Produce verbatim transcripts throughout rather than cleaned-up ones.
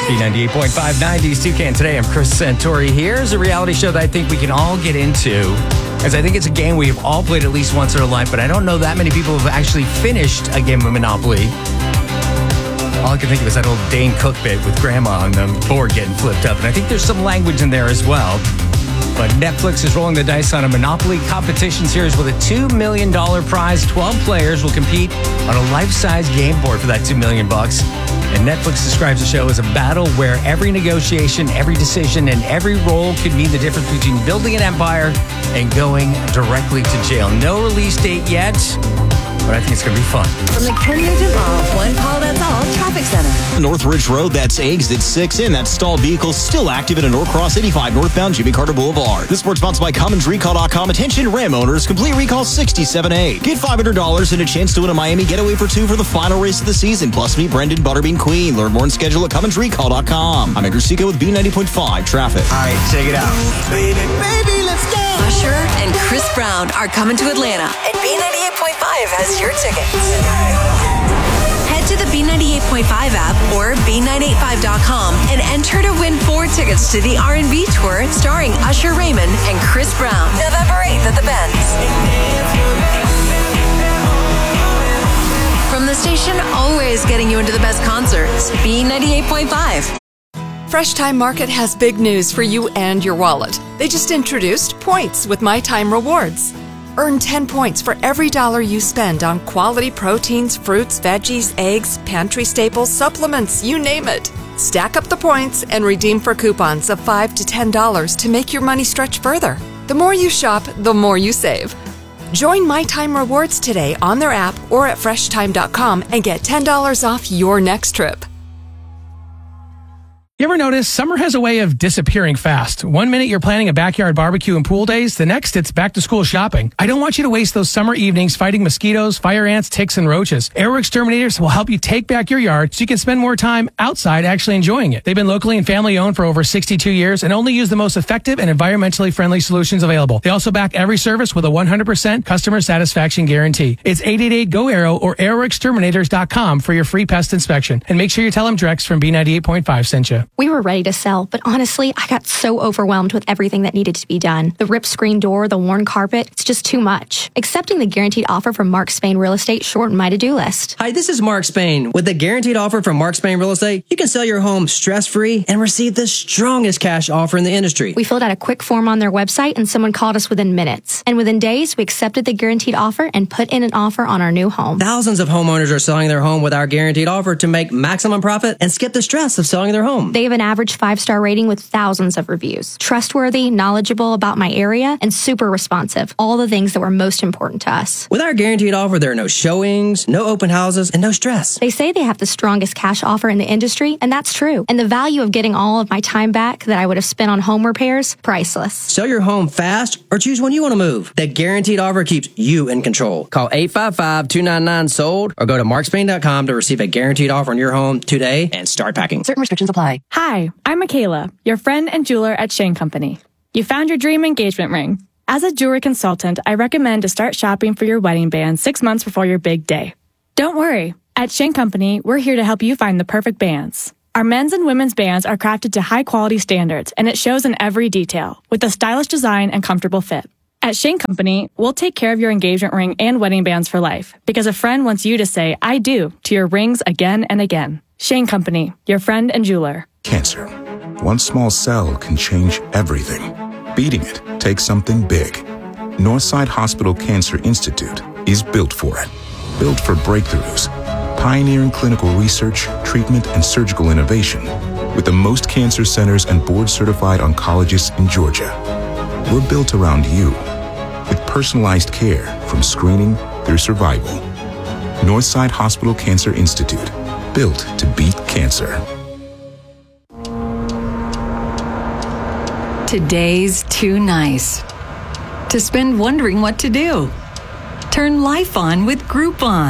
B ninety-eight point five nineties two K. And today I'm Chris Santori. Here's a reality show that I think we can all get into, as I think it's a game we've all played at least once in our life, but I don't know that many people have actually finished a game of Monopoly. All I can think of is that old Dane Cook bit with Grandma on the board getting flipped up. And I think there's some language in there as well. But Netflix is rolling the dice on a Monopoly competition series with a two million dollars prize. twelve players will compete on a life-size game board for that two million dollars bucks. And Netflix describes the show as a battle where every negotiation, every decision, and every role could mean the difference between building an empire and going directly to jail. No release date yet, but I think it's going to be fun. From the Ken Nugent Mall, one call, that's all, Traffic Center. Northridge Road, that's exit six in. That stalled vehicle still active in a Norcross eighty-five northbound Jimmy Carter Boulevard. This sport's sponsored by Cummins Recall dot com. Attention Ram owners, complete recall sixty-seven A. Get five hundred dollars and a chance to win a Miami getaway for two for the final race of the season. Plus meet Brendan Butterbean Queen. Learn more and schedule at Cummins Recall dot com. I'm Edgar Seco with B ninety point five Traffic. All right, check it out. Baby, baby, let's go. Usher and Chris Brown are coming to Atlanta, and B ninety-eight point five has your tickets. Head to the B ninety-eight point five app or B nine eighty-five dot com and enter to win four tickets to the R and B tour starring Usher Raymond and Chris Brown, November eighth at the Benz. From the station always getting you into the best concerts, B ninety-eight point five. Fresh Time Market has big news for you and your wallet. They just introduced Points with My Time Rewards. Earn ten points for every dollar you spend on quality proteins, fruits, veggies, eggs, pantry staples, supplements, you name it. Stack up the points and redeem for coupons of five to ten dollars to make your money stretch further. The more you shop, the more you save. Join My Time Rewards today on their app or at fresh time dot com and get ten dollars off your next trip. You ever notice summer has a way of disappearing fast? One minute you're planning a backyard barbecue and pool days, the next it's back to school shopping. I don't want you to waste those summer evenings fighting mosquitoes, fire ants, ticks, and roaches. Airwork Exterminators will help you take back your yard so you can spend more time outside actually enjoying it. They've been locally and family owned for over sixty-two years and only use the most effective and environmentally friendly solutions available. They also back every service with a one hundred percent customer satisfaction guarantee. It's eight eight eight, G O, ARROW or airwork exterminators dot com for your free pest inspection. And make sure you tell them Drex from B ninety-eight point five sent you. We were ready to sell, but honestly, I got so overwhelmed with everything that needed to be done. The ripped screen door, the worn carpet, it's just too much. Accepting the guaranteed offer from Mark Spain Real Estate shortened my to-do list. Hi, this is Mark Spain. With the guaranteed offer from Mark Spain Real Estate, you can sell your home stress-free and receive the strongest cash offer in the industry. We filled out a quick form on their website and someone called us within minutes. And within days, we accepted the guaranteed offer and put in an offer on our new home. Thousands of homeowners are selling their home with our guaranteed offer to make maximum profit and skip the stress of selling their home. They have an average five-star rating with thousands of reviews. Trustworthy, knowledgeable about my area, and super responsive. All the things that were most important to us. With our guaranteed offer, there are no showings, no open houses, and no stress. They say they have the strongest cash offer in the industry, and that's true. And the value of getting all of my time back that I would have spent on home repairs, priceless. Sell your home fast or choose when you want to move. The guaranteed offer keeps you in control. Call eight five five, two nine nine, sold or go to mark spain dot com to receive a guaranteed offer on your home today and start packing. Certain restrictions apply. Hi, I'm Michaela, your friend and jeweler at Shane Company. You found your dream engagement ring. As a jewelry consultant, I recommend to start shopping for your wedding band six months before your big day. Don't worry. At Shane Company, we're here to help you find the perfect bands. Our men's and women's bands are crafted to high-quality standards, and it shows in every detail, with a stylish design and comfortable fit. At Shane Company, we'll take care of your engagement ring and wedding bands for life, because a friend wants you to say, I do, to your rings again and again. Shane Company, your friend and jeweler. Cancer. One small cell can change everything. Beating it takes something big. Northside Hospital Cancer Institute is built for it. Built for breakthroughs, pioneering clinical research, treatment, and surgical innovation, with the most cancer centers and board-certified oncologists in Georgia. We're built around you, with personalized care from screening through survival. Northside Hospital Cancer Institute, built to beat cancer. Today's too nice to spend wondering what to do. Turn life on with Groupon.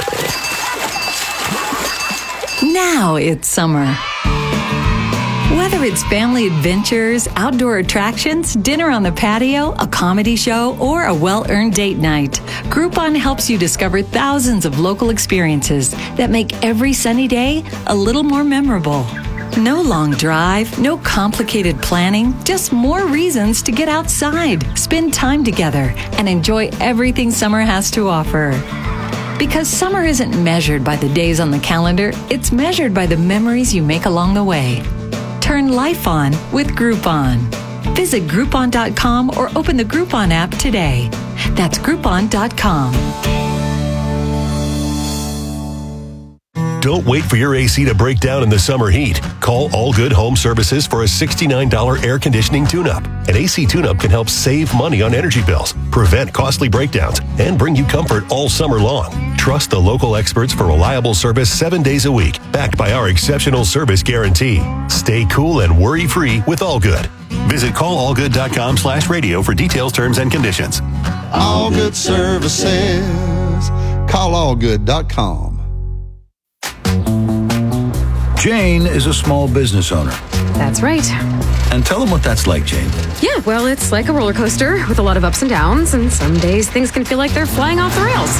Now it's summer. Weather Whether it's family adventures, outdoor attractions, dinner on the patio, a comedy show, or a well-earned date night, Groupon helps you discover thousands of local experiences that make every sunny day a little more memorable. No long drive, no complicated planning, just more reasons to get outside, spend time together, and enjoy everything summer has to offer. Because summer isn't measured by the days on the calendar, it's measured by the memories you make along the way. Turn life on with Groupon. Visit Groupon dot com or open the Groupon app today. That's Groupon dot com. Don't wait for your A C to break down in the summer heat. Call All Good Home Services for a sixty-nine dollars air conditioning tune-up. An A C tune-up can help save money on energy bills, prevent costly breakdowns, and bring you comfort all summer long. Trust the local experts for reliable service seven days a week, backed by our exceptional service guarantee. Stay cool and worry-free with All Good. Visit call all good dot com slash radio for details, terms, and conditions. All Good Services. Call all good dot com. Jane is a small business owner. That's right. And tell them what that's like, Jane. Yeah, well, it's like a roller coaster with a lot of ups and downs, and some days things can feel like they're flying off the rails.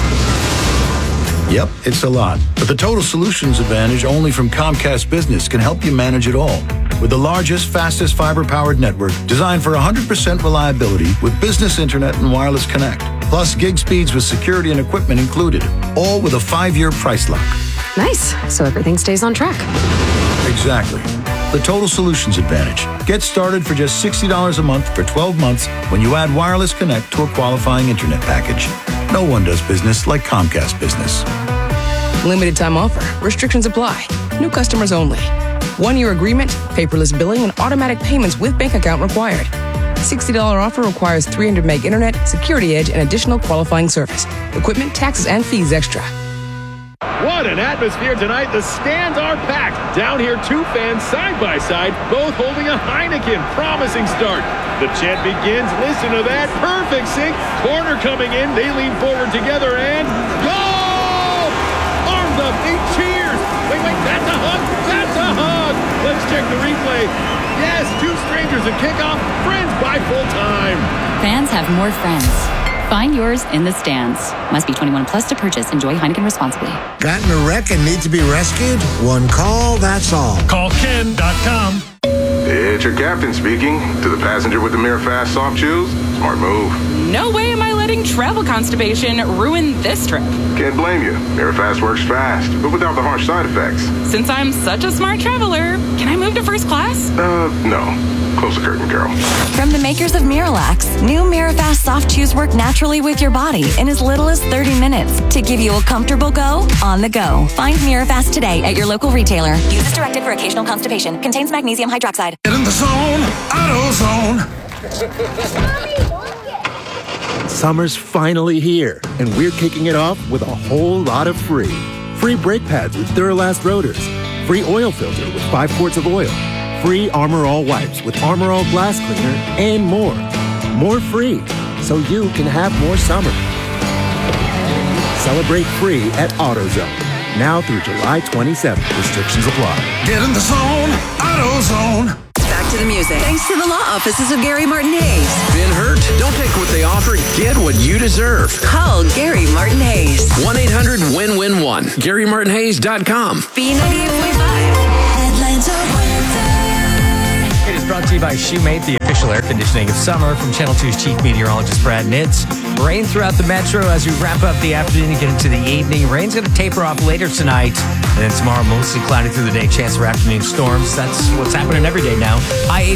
Yep, it's a lot. But the Total Solutions Advantage only from Comcast Business can help you manage it all. With the largest, fastest fiber-powered network designed for one hundred percent reliability with business internet and wireless connect. Plus gig speeds with security and equipment included. All with a five-year price lock. Nice. So everything stays on track. Exactly. The Total Solutions Advantage. Get started for just sixty dollars a month for twelve months when you add wireless connect to a qualifying internet package. No one does business like Comcast Business. Limited time offer. Restrictions apply. New customers only. One-year agreement, paperless billing, and automatic payments with bank account required. sixty dollars offer requires three hundred meg internet, security edge, and additional qualifying service. Equipment, taxes, and fees extra. What an atmosphere tonight. The stands are packed. Down here, two fans side by side, both holding a Heineken. Promising start. The chant begins. Listen to that. Perfect sync. Corner coming in. They lean forward together and goal! Arms up. Eight cheers. Wait, wait. That's a hug. That's a hug. Let's check the replay. Yes, two strangers at kickoff. Friends by full time. Fans have more friends. Find yours in the stands. Must be twenty-one plus to purchase. Enjoy Heineken responsibly. Got in a wreck and need to be rescued? One call, that's all. Call Ken dot com. It's your captain speaking. To the passenger with the MiraFast soft chews, smart move. No way am I letting travel constipation ruin this trip. Can't blame you. MiraFast works fast, but without the harsh side effects. Since I'm such a smart traveler, can I move to first class? Uh, no. Close the curtain, Carol. From the makers of Miralax, new MiraFast soft chews work naturally with your body in as little as thirty minutes to give you a comfortable go on the go. Find Mirafast today at your local retailer. Use as directed for occasional constipation. Contains magnesium hydroxide. Get in the zone, AutoZone. Summer's finally here, and we're kicking it off with a whole lot of free. Free brake pads with Duralast rotors. Free oil filter with five quarts of oil. Free Armor All wipes with Armor All glass cleaner, and more. More free, so you can have more summer. Celebrate free at AutoZone. Now through July twenty-seventh. Restrictions apply. Get in the zone, AutoZone. Back to the music. Thanks to the law offices of Gary Martin Hayes. Been hurt? Don't take what they offer. Get what you deserve. Call Gary Martin Hayes. one eight hundred win win one. Gary Martin Hayes dot com. B ninety-eight point five. Atlanta. It is brought to you by Shoemate, the official air conditioning of summer, from Channel two's chief meteorologist Brad Nitz. Rain throughout the metro as we wrap up the afternoon and get into the evening. Rain's going to taper off later tonight. And then tomorrow, mostly cloudy through the day. Chance for afternoon storms. That's what's happening every day now. I eighty